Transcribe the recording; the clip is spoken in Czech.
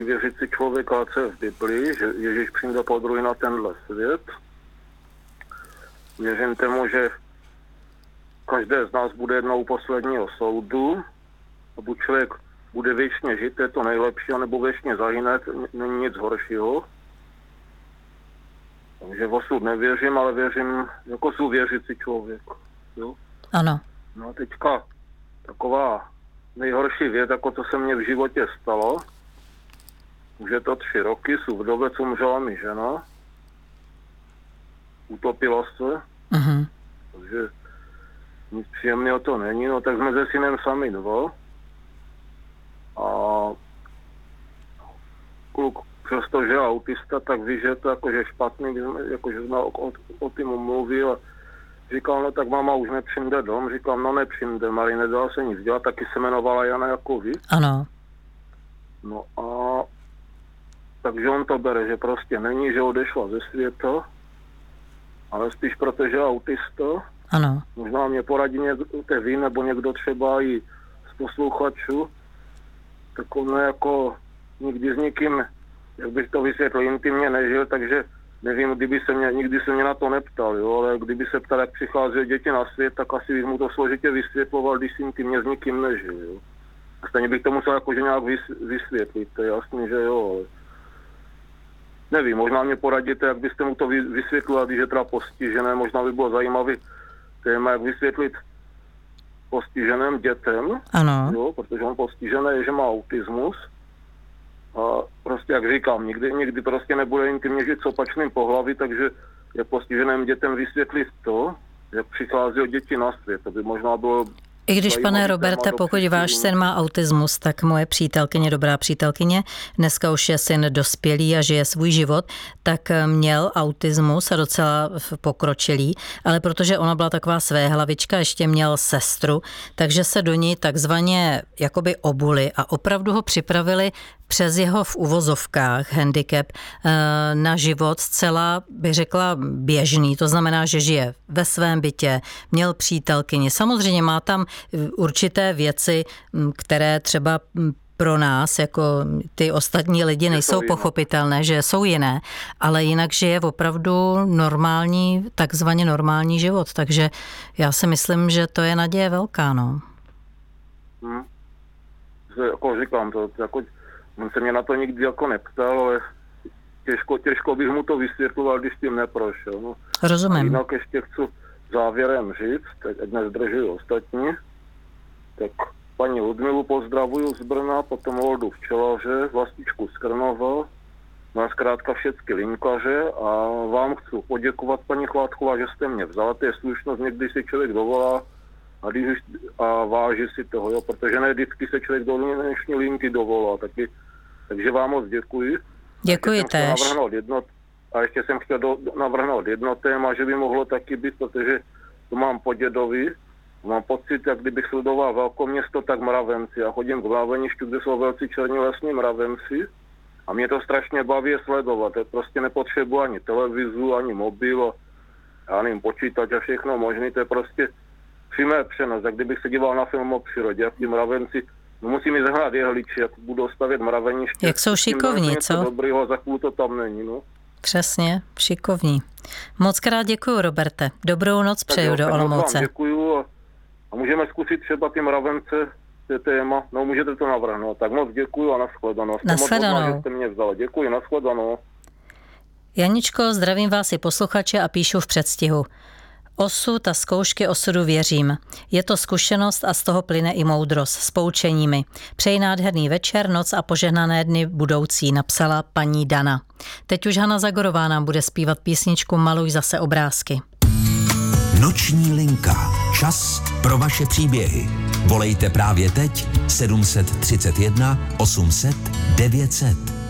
věřící člověk, ale co je v Biblii, že Ježíš přijde podruhé na tenhle svět. Věřím tomu, že každé z nás bude jednou posledního soudu a buď člověk bude věčně žít, to je to nejlepší, anebo věčně zahyne, není nic horšího. Takže v osud nevěřím, ale věřím, jako jsou věřící člověk. Jo? Ano. No a teďka taková nejhorší věc, jako co se mně v životě stalo. Už je to 3 roky, jsou vdovec, umřela mi žena. Utopila se. Uh-huh. Takže nic příjemného to není, no tak jsme se synem sami 2. A kluk, přestože je autista, tak ví, že je to jakože špatný, jakože jsme o tím mluvil a říkal, no tak máma už nepřijde dom, říkal, no nepřijde, Marie, nedala se nic dělat, taky se jmenovala Jana jako vy. Ano. No a takže on to bere, že prostě není, že odešla ze světa, ale spíš protože je autista. Ano. Možná mě poradí někdo vy, nebo někdo třeba i z posluchačů, tak on jako nikdy s nikým, jak bych to vysvětlil, intimně nežil, takže nevím, nikdy se mě na to neptal, jo, ale kdyby se ptal, jak přichází děti na svět, tak asi bych mu to složitě vysvětloval, když intimně s nikým nežil, jo. A stejně bych to musel jakože nějak vysvětlit, to je jasný, že jo, ale nevím, možná mě poradíte, jak byste mu to vysvětlil, když je teda postižené, možná by bylo zajímavý téma, jak vysvětlit postiženým dětem, ano. Jo, protože on postižený je, že má autismus a prostě, jak říkám, nikdy prostě nebude intimně žít s opačným pohlaví, takže je postiženým dětem vysvětlit to, jak přichází děti na svět, to by možná bylo. I když, pane Roberte, pokud váš syn má autismus, tak moje přítelkyně, dobrá přítelkyně, dneska už je syn dospělý a žije svůj život, tak měl autismus a docela pokročilý, ale protože ona byla taková své hlavička, ještě měl sestru, takže se do ní takzvaně jakoby obuli a opravdu ho připravili přes jeho v uvozovkách handicap na život zcela, bych řekla, běžný. To znamená, že žije ve svém bytě, měl přítelkyni. Samozřejmě má tam určité věci, které třeba pro nás, jako ty ostatní lidi, nejsou pochopitelné, že jsou jiné, ale jinak žije opravdu normální, takzvaně normální život. Takže já si myslím, že to je naděje velká, no. Jako říkám, to jako on se mě na to nikdy jako neptal, ale těžko bych mu to vysvětloval, když tím neprošel. No. Rozumím. A jinak ještě chci závěrem říct, teď nezdržuji ostatní, tak paní Ludmilu pozdravuju z Brna, potom Oldu Včelaře, Vlastičku z Krnova, má zkrátka všechny linkaře a vám chci poděkovat, paní Chládková, že jste mě vzala, to je slušnost, někdy si člověk dovolá a váží si toho, jo, protože ne vždycky se člověk do dnešní linky dovolá, takže vám moc děkuji. Děkuji též. A ještě jsem chtěl navrhnout jedno téma, že by mohlo taky být, protože to mám po dědovi, mám pocit, jak kdybych sledoval velkoměsto, tak mravenci. Já chodím k mravenišťu, kde jsou velcí černí lesní mravenci a mě to strašně baví sledovat. Já prostě nepotřebuji ani televizu, ani mobil, já nevím, počítač a všechno možné, to je prostě přímé přenos, jak kdybych se díval na film o přírodě, jak ty mravenci, no musím jít zahrát jehliči, jak budou stavět mraveniště. Jak jsou šikovní, co? Dobrýho, za chvíli to tam není, no. Přesně, šikovní. Moc krát děkuju, Roberte. Dobrou noc přeju do Olomouce. Děkuju a můžeme zkusit třeba ty mravence, to téma, no můžete to navrhnout. Tak moc děkuju a nashledanou. Nashledanou. Že jste mě vzala. Děkuji, nashledanou. Janičko, zdravím vás i posluchače a píšu v předstihu. Osud a zkoušky osudu věřím. Je to zkušenost a z toho plyne i moudrost s poučeními. Přeji nádherný večer, noc a požehnané dny budoucí, napsala paní Dana. Teď už Hana Zagorová nám bude zpívat písničku Maluj zase obrázky. Noční linka. Čas pro vaše příběhy. Volejte právě teď 731 800 900.